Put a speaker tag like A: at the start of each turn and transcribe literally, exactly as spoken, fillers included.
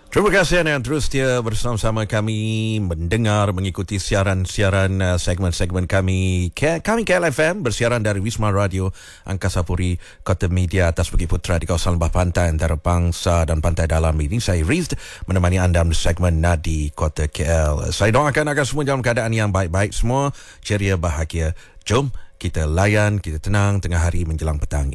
A: Terima kasih anda yang terus setia bersama-sama kami, mendengar, mengikuti siaran-siaran uh, segmen-segmen kami. K- kami K L F M bersiaran dari Wisma Radio Angkasa Puri, Kota Media atas Bukit Putra di kawasan Lembah Pantai antara Bangsa dan Pantai Dalam ini. Saya Riz menemani anda di segmen Nadi Kota K L. Saya doakan agar semua dalam keadaan yang baik-baik semua, ceria, bahagia. Jom kita layan, kita tenang tengah hari menjelang petang.